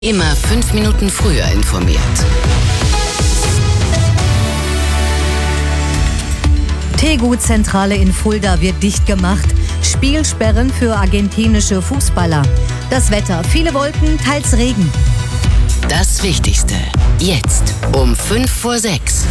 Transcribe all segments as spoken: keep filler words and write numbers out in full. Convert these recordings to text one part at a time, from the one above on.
Immer fünf Minuten früher informiert. Tegut-Zentrale in Fulda wird dicht gemacht. Spielsperren für argentinische Fußballer. Das Wetter, viele Wolken, teils Regen. Das Wichtigste, jetzt um fünf vor sechs.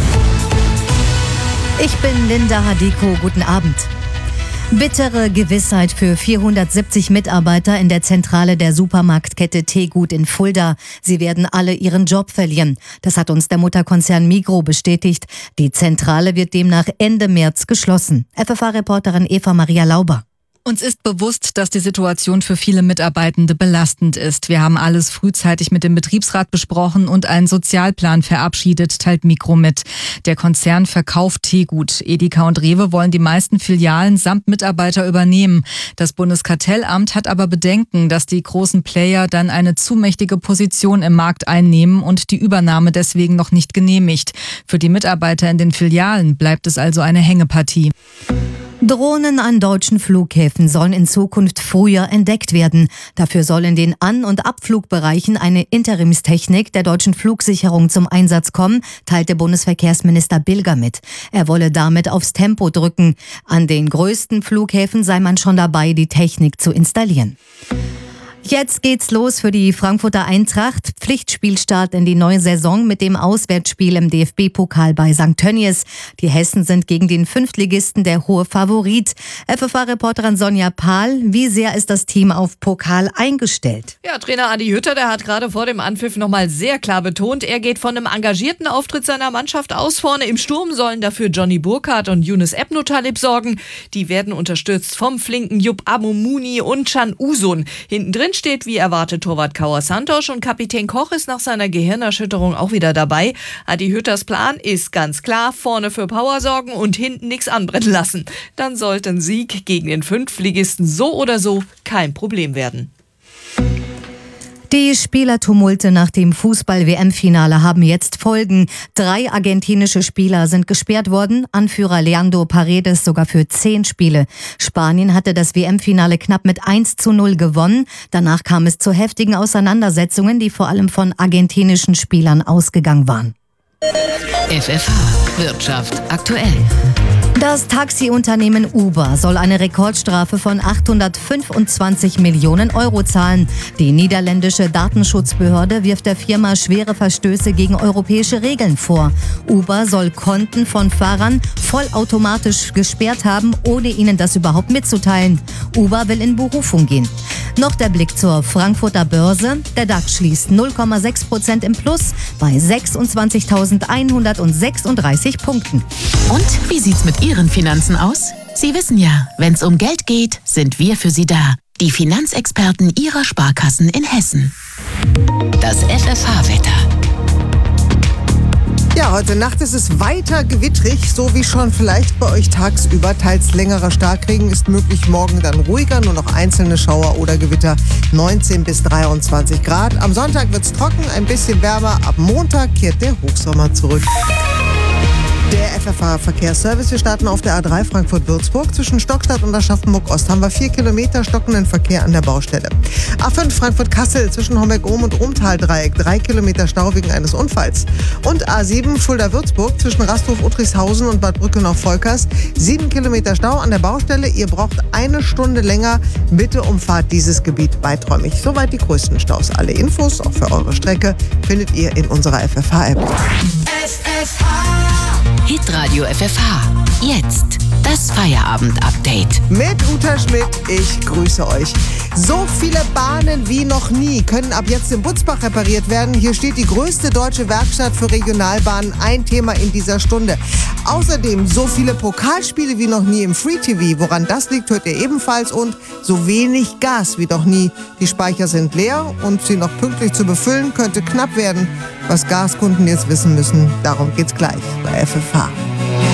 Ich bin Linda Hadiko, guten Abend. Bittere Gewissheit für vierhundertsiebzig Mitarbeiter in der Zentrale der Supermarktkette Tegut in Fulda. Sie werden alle ihren Job verlieren. Das hat uns der Mutterkonzern Migros bestätigt. Die Zentrale wird demnach Ende März geschlossen. F F A-Reporterin Eva Maria Lauber. Uns ist bewusst, dass die Situation für viele Mitarbeitende belastend ist. Wir haben alles frühzeitig mit dem Betriebsrat besprochen und einen Sozialplan verabschiedet, teilt Migros mit. Der Konzern verkauft Tegut. Edeka und Rewe wollen die meisten Filialen samt Mitarbeiter übernehmen. Das Bundeskartellamt hat aber Bedenken, dass die großen Player dann eine zu mächtige Position im Markt einnehmen und die Übernahme deswegen noch nicht genehmigt. Für die Mitarbeiter in den Filialen bleibt es also eine Hängepartie. Drohnen an deutschen Flughäfen sollen in Zukunft früher entdeckt werden. Dafür soll in den An- und Abflugbereichen eine Interimstechnik der deutschen Flugsicherung zum Einsatz kommen, teilte Bundesverkehrsminister Bilger mit. Er wolle damit aufs Tempo drücken. An den größten Flughäfen sei man schon dabei, die Technik zu installieren. Jetzt geht's los für die Frankfurter Eintracht. Pflichtspielstart in die neue Saison mit dem Auswärtsspiel im D F B-Pokal bei Sankt Tönnies. Die Hessen sind gegen den Fünftligisten der hohe Favorit. F F A-Reporterin Sonja Pahl, wie sehr ist das Team auf Pokal eingestellt? Ja, Trainer Adi Hütter, der hat gerade vor dem Anpfiff nochmal sehr klar betont, er geht von einem engagierten Auftritt seiner Mannschaft aus. Vorne im Sturm sollen dafür Johnny Burkhardt und Yunus Ebnotalib sorgen. Die werden unterstützt vom flinken Jupp Amomuni und Can Usun. Hinten drin steht wie erwartet Torwart Kauer Santos und Kapitän Koch ist nach seiner Gehirnerschütterung auch wieder dabei. Adi Hütters Plan ist ganz klar, vorne für Power sorgen und hinten nichts anbrennen lassen. Dann sollte ein Sieg gegen den Fünftligisten so oder so kein Problem werden. Die Spielertumulte nach dem Fußball-W M-Finale haben jetzt Folgen. Drei argentinische Spieler sind gesperrt worden, Anführer Leandro Paredes sogar für zehn Spiele. Spanien hatte das W M-Finale knapp mit eins zu null gewonnen. Danach kam es zu heftigen Auseinandersetzungen, die vor allem von argentinischen Spielern ausgegangen waren. F F H Wirtschaft aktuell. Das Taxiunternehmen Uber soll eine Rekordstrafe von achthundertfünfundzwanzig Millionen Euro zahlen. Die niederländische Datenschutzbehörde wirft der Firma schwere Verstöße gegen europäische Regeln vor. Uber soll Konten von Fahrern vollautomatisch gesperrt haben, ohne ihnen das überhaupt mitzuteilen. Uber will in Berufung gehen. Noch der Blick zur Frankfurter Börse. Der DAX schließt null Komma sechs Prozent im Plus bei sechsundzwanzigtausendeinhundertsechsunddreißig Punkten. Und wie sieht's mit Ihren Finanzen aus? Sie wissen ja, wenn's um Geld geht, sind wir für Sie da. Die Finanzexperten Ihrer Sparkassen in Hessen. Das F F H-Wetter. Ja, heute Nacht ist es weiter gewittrig, so wie schon vielleicht bei euch tagsüber. Teils längerer Starkregen ist möglich, morgen dann ruhiger, nur noch einzelne Schauer oder Gewitter, neunzehn bis dreiundzwanzig Grad. Am Sonntag wird's trocken, ein bisschen wärmer. Ab Montag kehrt der Hochsommer zurück. Der F F H-Verkehrsservice. Wir starten auf der A drei Frankfurt-Würzburg. Zwischen Stockstadt und Aschaffenburg-Ost haben wir vier Kilometer stockenden Verkehr an der Baustelle. A fünf Frankfurt-Kassel zwischen Homberg-Ohm und Ohmtal-Dreieck. Drei Kilometer Stau wegen eines Unfalls. Und A sieben Fulda-Würzburg zwischen Rasthof-Uttrichshausen und Bad Brückenau-Volkers. Sieben Kilometer Stau an der Baustelle. Ihr braucht eine Stunde länger. Bitte umfahrt dieses Gebiet weiträumig. Soweit die größten Staus. Alle Infos, auch für eure Strecke, findet ihr in unserer F F H-App. F F H Hitradio F F H. Jetzt das Feierabend-Update. Mit Uta Schmidt, ich grüße euch. So viele Bahnen wie noch nie können ab jetzt in Butzbach repariert werden. Hier steht die größte deutsche Werkstatt für Regionalbahnen, ein Thema in dieser Stunde. Außerdem so viele Pokalspiele wie noch nie im Free-T V. Woran das liegt, hört ihr ebenfalls. Und so wenig Gas wie noch nie. Die Speicher sind leer und sie noch pünktlich zu befüllen könnte knapp werden. Was Gaskunden jetzt wissen müssen, darum geht's gleich bei F F H.